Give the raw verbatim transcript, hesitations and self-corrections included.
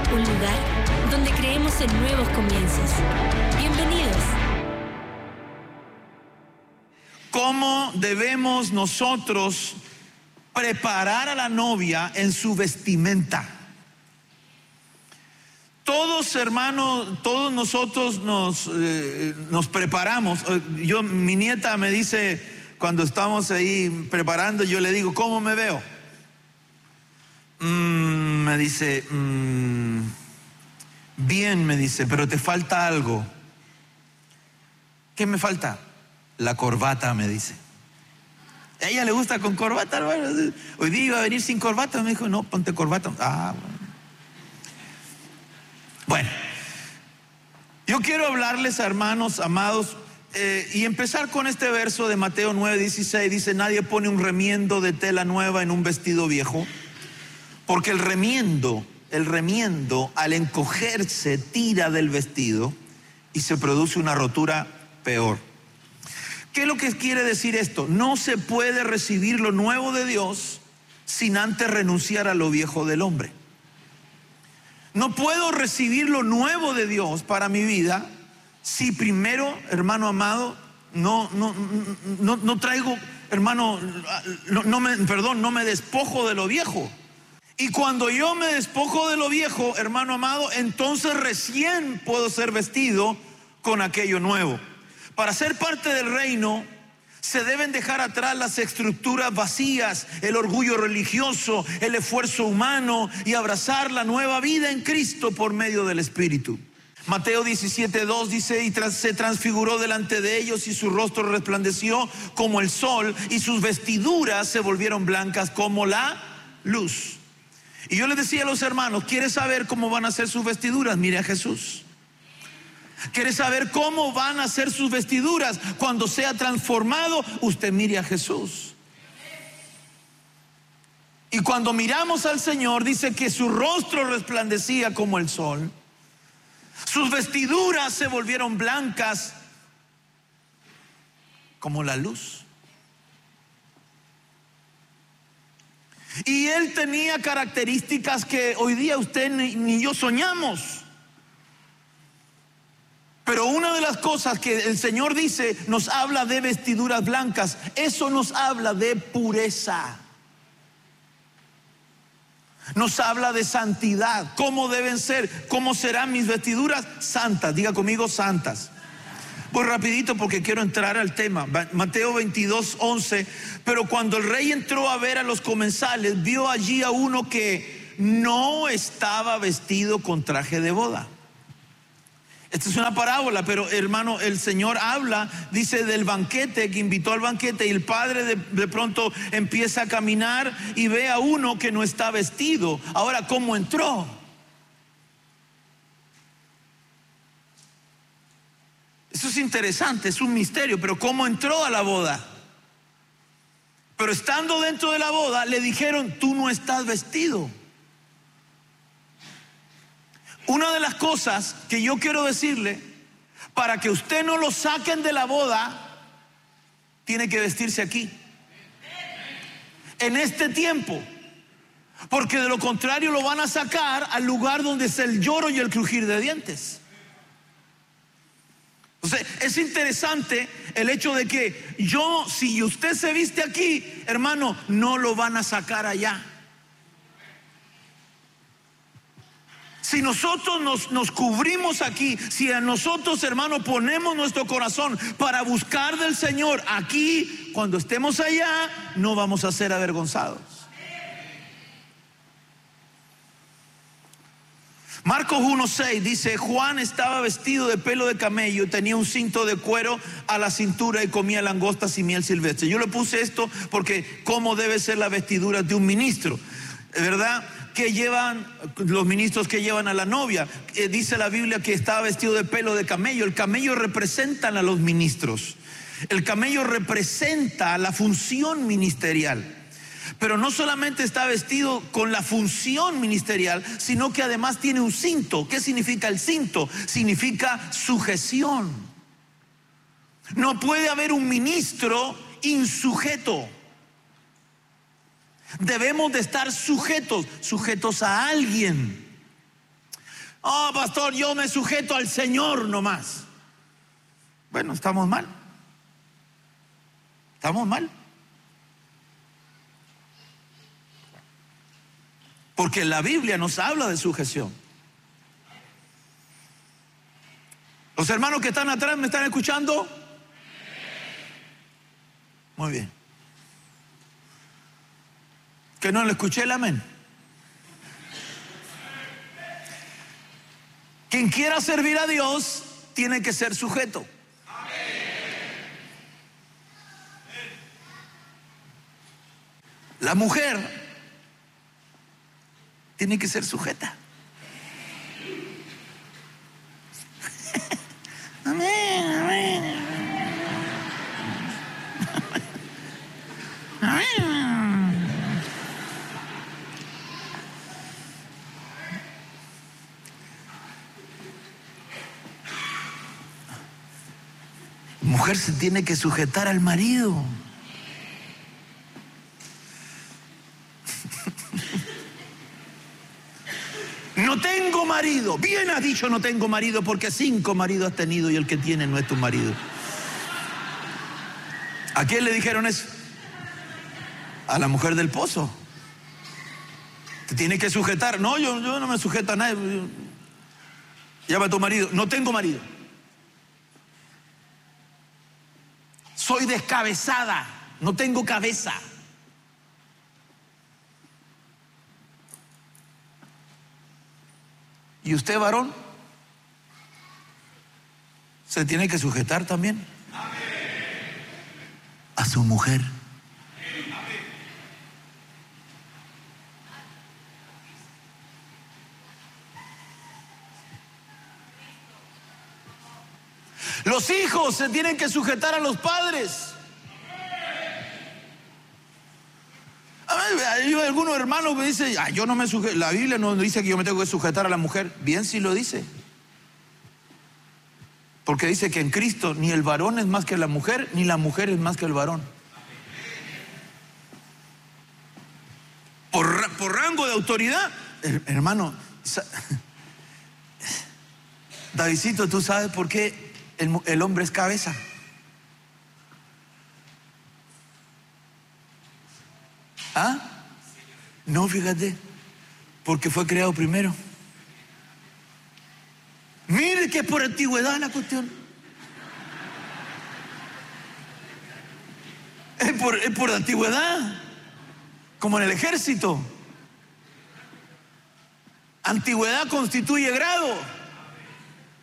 un lugar donde creemos en nuevos comienzos. Bienvenidos. ¿Cómo debemos nosotros preparar a la novia en su vestimenta? Todos, hermanos, todos nosotros nos, eh, nos preparamos. Yo, mi nieta me dice, cuando estamos ahí preparando, yo le digo, ¿cómo me veo? Mm, me dice, mm, bien, me dice, pero te falta algo. ¿Qué me falta? La corbata, me dice. A ella le gusta con corbata, hermano. Hoy día iba a venir sin corbata, me dijo, no, ponte corbata. Ah, bueno. Bueno, yo quiero hablarles, hermanos, amados, eh, y empezar con este verso de Mateo nueve dieciséis. Dice, nadie pone un remiendo de tela nueva en un vestido viejo, porque el remiendo, el remiendo al encogerse tira del vestido y se produce una rotura peor. ¿Qué es lo que quiere decir esto? No se puede recibir lo nuevo de Dios sin antes renunciar a lo viejo del hombre. No puedo recibir lo nuevo de Dios para mi vida si primero, hermano amado, no, no, no, no traigo, hermano, no, no me, perdón, no me despojo de lo viejo. Y cuando yo me despojo de lo viejo, hermano amado, entonces recién puedo ser vestido con aquello nuevo. Para ser parte del reino se deben dejar atrás las estructuras vacías, el orgullo religioso, el esfuerzo humano y abrazar la nueva vida en Cristo por medio del Espíritu. Mateo diecisiete dos dice, y tras, se transfiguró delante de ellos y su rostro resplandeció como el sol y sus vestiduras se volvieron blancas como la luz. Y yo les decía a los hermanos, ¿quieres saber cómo van a ser sus vestiduras? Mire a Jesús. ¿Quiere saber cómo van a ser sus vestiduras cuando sea transformado? Usted mire a Jesús. Y cuando miramos al Señor, dice que su rostro resplandecía como el sol. Sus vestiduras se volvieron blancas como la luz. Y Él tenía características que hoy día usted ni, ni yo soñamos. Pero una de las cosas que el Señor dice, nos habla de vestiduras blancas. Eso nos habla de pureza. Nos habla de santidad. ¿Cómo deben ser? ¿Cómo serán mis vestiduras? Santas. Diga conmigo, santas. Voy rapidito porque quiero entrar al tema. Mateo veintidós once. Pero cuando el rey entró a ver a los comensales, vio allí a uno que no estaba vestido con traje de boda. Esta es una parábola, pero hermano, el Señor habla, dice del banquete, que invitó al banquete, y el padre de, de pronto empieza a caminar y ve a uno que no está vestido. Ahora, ¿cómo entró? Eso es interesante, es un misterio, pero ¿cómo entró a la boda? Pero estando dentro de la boda, le dijeron, tú no estás vestido. Una de las cosas que yo quiero decirle, para que usted no lo saquen de la boda, tiene que vestirse aquí, en este tiempo, porque de lo contrario lo van a sacar al lugar donde es el lloro y el crujir de dientes. O sea, es interesante el hecho de que yo, si usted se viste aquí, hermano, no lo van a sacar allá. Si nosotros nos, nos cubrimos aquí, si a nosotros, hermano, ponemos nuestro corazón para buscar del Señor aquí, cuando estemos allá, no vamos a ser avergonzados. Marcos uno seis dice, Juan estaba vestido de pelo de camello, tenía un cinto de cuero a la cintura y comía langostas y miel silvestre. Yo le puse esto porque cómo debe ser la vestidura de un ministro, ¿verdad? Que llevan los ministros que llevan a la novia. Eh, dice la Biblia que estaba vestido de pelo de camello. El camello representa a los ministros. El camello representa la función ministerial. Pero no solamente está vestido con la función ministerial, sino que además tiene un cinto. ¿Qué significa el cinto? Significa sujeción. No puede haber un ministro insujeto. Debemos de estar sujetos, sujetos a alguien. Oh, pastor, yo me sujeto al Señor nomás. Bueno, estamos mal. Estamos mal. Porque la Biblia nos habla de sujeción. ¿Los hermanos que están atrás me están escuchando? Muy bien. Que no le escuché el amén. Quien quiera servir a Dios tiene que ser sujeto. La mujer tiene que ser sujeta. Amén, amén. Amén. Mujer se tiene que sujetar al marido. No tengo marido. Bien has dicho, no tengo marido, porque cinco maridos has tenido y el que tiene no es tu marido. ¿A quién le dijeron eso? A la mujer del pozo. Te tiene que sujetar. No, yo, yo no me sujeto a nadie. Llama a tu marido. No tengo marido. Soy descabezada. No tengo cabeza. ¿Y usted, varón? Se tiene que sujetar también. Amén. A su mujer. Amén. Los hijos se tienen que sujetar a los padres. Hay algunos hermanos que dicen, ah, yo no me sujeto, la Biblia no dice que yo me tengo que sujetar a la mujer. Bien, sí lo dice. Porque dice que en Cristo ni el varón es más que la mujer, ni la mujer es más que el varón. Por, por rango de autoridad, hermano, Davidcito, ¿tú sabes por qué el, el hombre es cabeza? ¿Ah? No, fíjate, porque fue creado primero. Mire que es por antigüedad la cuestión. Es por, es por antigüedad, como en el ejército. Antigüedad constituye grado.